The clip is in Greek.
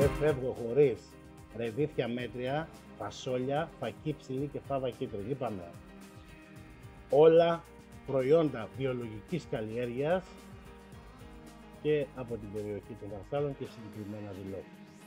δεν φεύγω χωρίς ρεβίθια μέτρια, φασόλια, φακί ψηλή και φάβα κίτρινη. Είπαμε όλα προϊόντα βιολογικής καλλιέργειας και από την περιοχή των Βαρσάλων και συγκεκριμένα Δηλώτη.